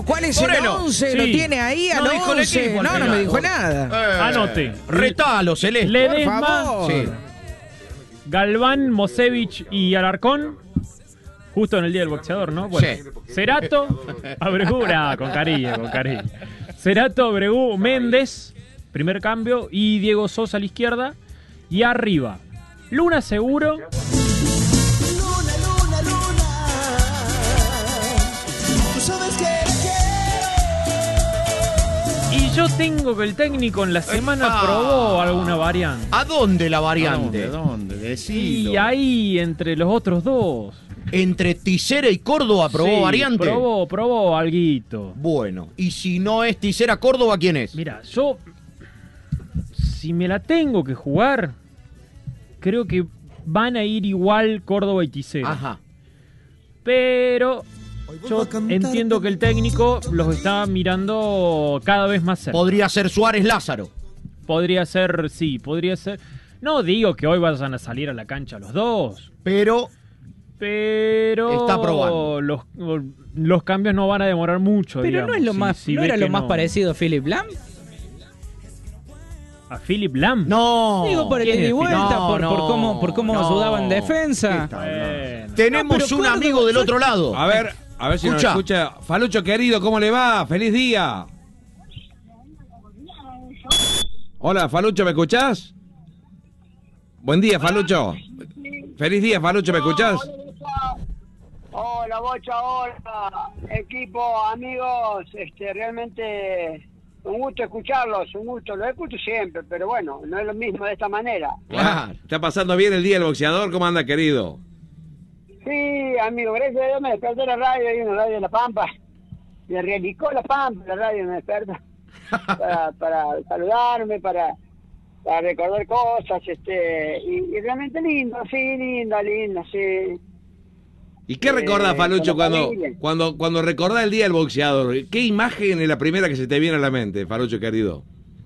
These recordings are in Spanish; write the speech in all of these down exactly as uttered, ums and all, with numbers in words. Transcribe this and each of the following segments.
¿Cuál es Moreno. el once? Sí. ¿Lo tiene ahí al No dijo el once? equipo al No, no final. me dijo nada. Eh, Anote. Retalo, Celeste. Ledesma, Por favor. Sí. Galván, Mosevich y Alarcón. Justo en el día del boxeador, ¿no? Bueno, Sí. Cerato, Abregu, nah, con cariño, con cariño. Cerato, Abregu, Méndez, primer cambio, y Diego Sosa a la izquierda. Y arriba, Luna seguro. Luna, luna, luna. Tú sabes que Y yo tengo que el técnico en la semana Epa. probó alguna variante. ¿A dónde la ¿A variante? dónde? ¿Dónde? Decilo. Y ahí, entre los otros dos. Entre Tisera y Córdoba probó Sí, variante. Probó, probó alguito. Bueno, y si no es Tisera Córdoba, ¿quién es? Mira, yo, si me la tengo que jugar, creo que van a ir igual Córdoba y Tisera. Ajá. Pero yo entiendo que el técnico los está mirando cada vez más cerca. Podría ser Suárez Lázaro. Podría ser, sí, podría ser. No digo que hoy vayan a salir a la cancha los dos, Pero pero Está probando. Los, los cambios no van a demorar mucho. Pero digamos, no es lo si- más, si ¿no ve era que lo más no. parecido a Philip Lam? ¿A Philip Lam? no. Digo, por el ¿quién ida y es vuelta, No, por, por no, cómo, por cómo no. ayudaba en defensa. Bueno. Tenemos No, pero un Córdoba- amigo del otro lado. A ver, a ver si Escucha. nos escucha. Falucho querido, ¿cómo le va? ¡Feliz día! Hola, Falucho, ¿me escuchás? Buen día, Falucho. Feliz día, Falucho, ¿me escuchás? Hola, Bocha, hola, equipo, amigos, este, realmente un gusto escucharlos, un gusto, lo escucho siempre, pero bueno, no es lo mismo de esta manera. Claro. ¿Está pasando bien el día del boxeador? ¿Cómo anda, querido? Sí, amigo, gracias a Dios me desperté la radio, hay una radio de La Pampa, me realicó La Pampa, la radio me desperta, para, para saludarme, para, para recordar cosas, este, y, y realmente lindo, sí, lindo, lindo, sí. ¿Y qué recordás, Eh, Falucho, con la cuando, familia. cuando, cuando recordás el día del boxeador? ¿Qué imagen es la primera que se te viene a la mente, Falucho querido?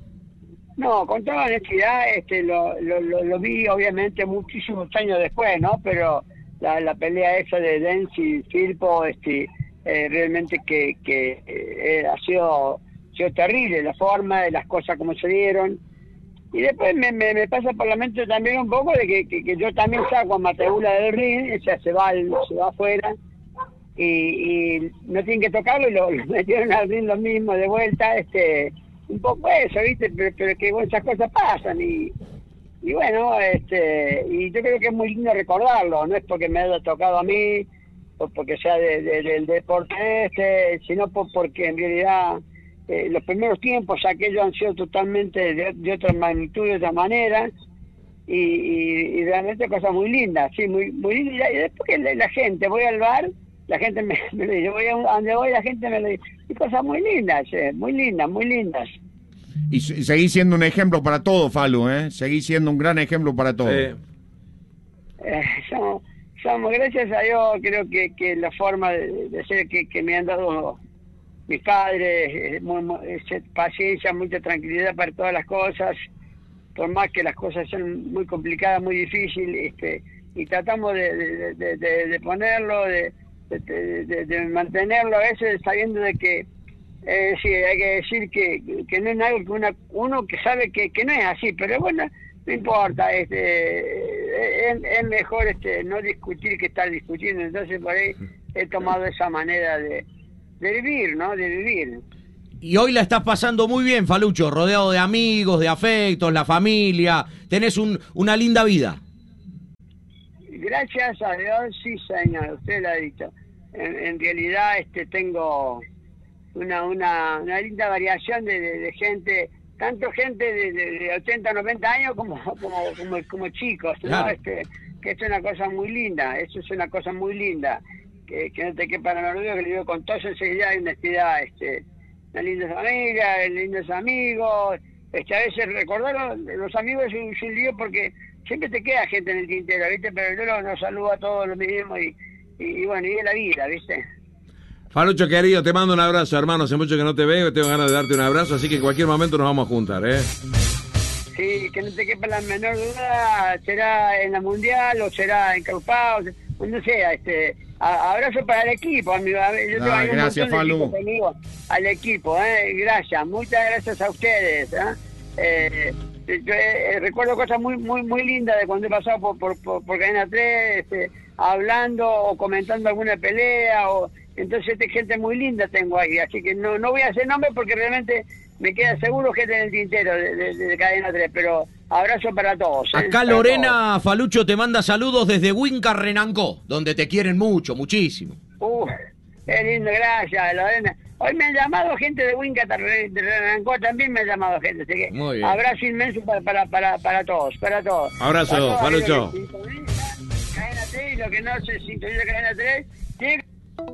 No, con toda honestidad, este, lo, lo, lo, lo vi obviamente muchísimos años después, ¿no? Pero la, la pelea esa de Dance y Firpo, este, eh, realmente que, que eh, ha sido, sido terrible la forma, de las cosas como se dieron. Y después me, me, me pasa por la mente también un poco de que, que, que yo también saco a Mateula del ring, o sea, se va, al- se va afuera y, y no tienen que tocarlo y lo, lo metieron al ring lo mismo de vuelta, este, un poco eso, ¿viste? Pero, pero que bueno, esas cosas pasan y, y bueno, este, y yo creo que es muy lindo recordarlo, no es porque me haya tocado a mí o porque sea de, de- del deporte este, sino por, porque en realidad eh, los primeros tiempos aquellos han sido totalmente de, de otra magnitud, de otra manera, y, y, y realmente cosas muy lindas, sí, muy muy lindas. Y después que la, la gente, voy al bar, la gente me, me lo dice, voy a, un- a donde voy, la gente me lo dice, y cosas muy lindas, eh, muy lindas, muy lindas. Y se- seguís siendo un ejemplo para todo, Falu, ¿eh? Seguís siendo un gran ejemplo para todo. Eh, Eh, somos, somos, gracias a Dios, creo que, que la forma de, de ser que, que me han dado mis padres, eh, muy- muy- eh, paciencia, mucha tranquilidad para todas las cosas, por más que las cosas son muy complicadas, muy difíciles, este, y tratamos de, de, de, de- de ponerlo, de, de, de- de mantenerlo, a veces sabiendo de que, eh, sí, hay que decir que, que no es algo que una, uno que sabe que, que no es así, pero bueno, no importa, este, es, es mejor este no discutir que estar discutiendo, entonces por ahí he tomado esa manera de, de vivir, ¿no? De vivir. Y hoy la estás pasando muy bien, Falucho, rodeado de amigos, de afectos, la familia. Tenés un, una linda vida. Gracias a Dios, sí, señor, usted lo ha dicho. En, en realidad este tengo una una, una linda variación de, de, de gente, tanto gente de, de, de ochenta, noventa años como como como, como chicos, ¿no? Claro. Este, que es una cosa muy linda, eso es una cosa muy linda, que, que no te quepa la menor duda, que le digo con toda sinceridad y honestidad, este, una linda familia, lindos amigos, este, a veces recordar los, los amigos es un, es un lío porque siempre te queda gente en el tintero, ¿viste? Pero yo los, los saludo a todos lo mismo y, y, y bueno, y es la vida, ¿viste? Falucho querido, te mando un abrazo, hermano. Hace mucho que no te veo, tengo ganas de darte un abrazo, así que en cualquier momento nos vamos a juntar, ¿eh? Sí, que no te quepa la menor duda, será en la Mundial o será en Caupao, donde sea, este, A- abrazo para el equipo, amigo. A ver, yo tengo Ah, ahí un gracias, montón de Falu. equipo conmigo, al equipo, ¿eh? Gracias, muchas gracias a ustedes. ¿eh? Eh, yo, eh, recuerdo cosas muy muy muy lindas de cuando he pasado por, por, por, por Cadena tres, este, hablando o comentando alguna pelea. o Entonces, este, gente muy linda tengo ahí. Así que no, no voy a hacer nombre porque realmente me queda seguro gente en el tintero de, de, de Cadena tres, pero abrazo para todos. ¿eh? Acá Para Lorena Falucho te manda saludos desde Huinca Renancó, donde te quieren mucho, muchísimo. todos. Uh, qué lindo, gracias, Lorena. Hoy me han llamado gente de Huinca, de Renancó, también me han llamado gente. Así que Muy bien. abrazo inmenso para, para, para, para todos, para todos. Abrazo, Para todos Falucho. los que sintonizan Cadena tres y los que no se sintonizan Cadena tres, tienen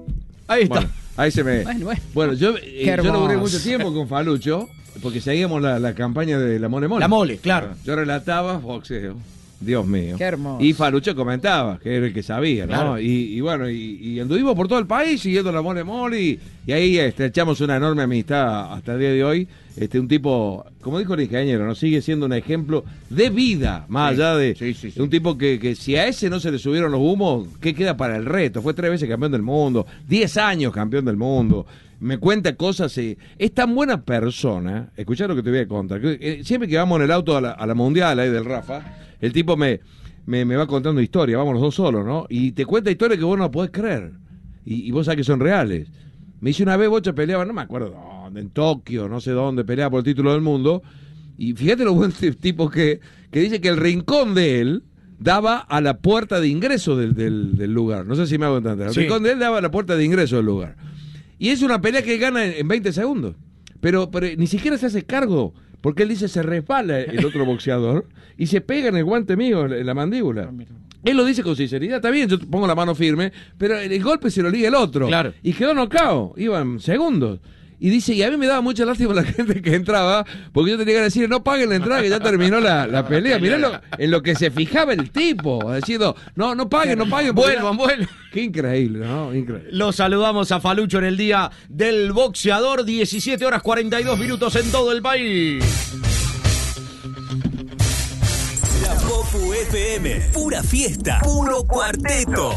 Ahí está. Bueno, ahí se me... Bueno, bueno. Bueno, yo, eh, yo hermoso. laburé mucho tiempo con Falucho, porque seguíamos la, la campaña de la Mole Mole. La Mole, claro. Yo relataba boxeo. Dios mío. Qué hermoso. Y Falucho comentaba, que era el que sabía, ¿no? Claro. Y, y bueno, y, y anduvimos por todo el país siguiendo la Mole Mole y, y ahí estrechamos una enorme amistad hasta el día de hoy. Este, un tipo, como dijo el ingeniero, ¿no? Sigue siendo un ejemplo de vida, más Sí, allá de, sí, sí, sí. de un tipo que, que si a ese no se le subieron los humos, ¿qué queda para el resto? Fue tres veces campeón del mundo, diez años campeón del mundo. Me cuenta cosas, eh, es tan buena persona, escuchá lo que te voy a contar, que, eh, siempre que vamos en el auto a la, a la mundial ahí del Rafa, el tipo me, me, me va contando historias, vamos los dos solos, ¿no? Y te cuenta historias que vos no podés creer, y, y vos sabés que son reales. Me dice una vez Bocha peleaba, no me acuerdo dónde, en Tokio, no sé dónde, peleaba por el título del mundo, y fíjate lo buen tipo que, que dice que el rincón de él daba a la puerta de ingreso del, del, del lugar, no sé si me hago entender, el Sí. rincón de él daba a la puerta de ingreso del lugar. Y es una pelea que gana en, en veinte segundos. Pero, pero ni siquiera se hace cargo. Porque él dice, se resbala el otro boxeador y se pega en el guante mío, en la mandíbula. Él lo dice con sinceridad, está bien, yo pongo la mano firme, pero el, el golpe se lo liga el otro. Claro. Y quedó nocao, iban segundos. Y dice, y a mí me daba mucha lástima la gente que entraba, porque yo tenía que decir, no paguen la entrada, que ya terminó la, la pelea. Mirá lo, en lo que se fijaba el tipo, diciendo, no, no paguen, no paguen. porque Vuelvan, ya- vuelvan. Qué increíble, ¿no? Increíble. Lo saludamos a Falucho en el día del boxeador, diecisiete horas cuarenta y dos minutos en todo el país. La Popu F M, pura fiesta, puro cuarteto.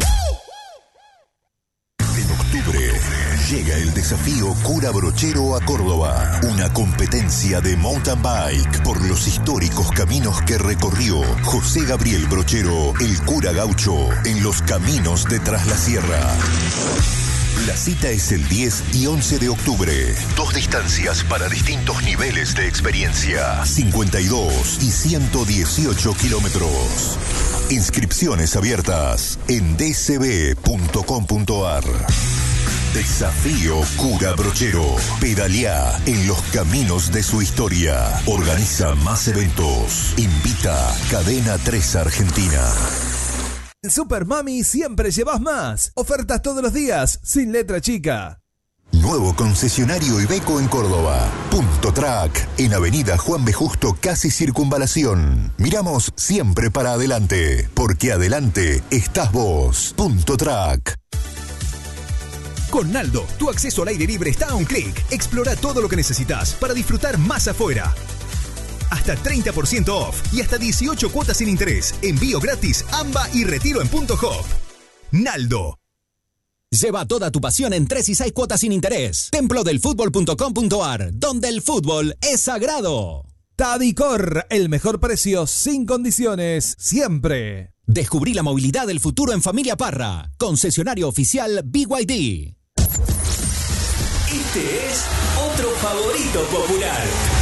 En octubre llega el desafío Cura Brochero a Córdoba, una competencia de mountain bike por los históricos caminos que recorrió José Gabriel Brochero, el cura gaucho, en los caminos de Tras la Sierra. La cita es el diez y once de octubre. Dos distancias para distintos niveles de experiencia. cincuenta y dos y ciento dieciocho kilómetros. Inscripciones abiertas en d c b punto com punto a r. Desafío Cura Brochero. Pedaleá en los caminos de su historia. Organiza más eventos. Invita Cadena tres Argentina. En Super Mami siempre llevas más. Ofertas todos los días, sin letra chica. Nuevo concesionario Iveco en Córdoba. Punto Track, en Avenida Juan B. Justo, casi Circunvalación. Miramos siempre para adelante, porque adelante estás vos. Punto Track. Con Naldo, tu acceso al aire libre está a un clic. Explora todo lo que necesitas para disfrutar más afuera. Hasta treinta por ciento off y hasta dieciocho cuotas sin interés. Envío gratis, AMBA y retiro en Punto Hop. Naldo. Lleva toda tu pasión en tres y seis cuotas sin interés. templo del fútbol punto com punto a r, donde el fútbol es sagrado. Tadicor, el mejor precio sin condiciones, siempre. Descubrí la movilidad del futuro en Familia Parra. Concesionario oficial B Y D. Este es otro favorito popular.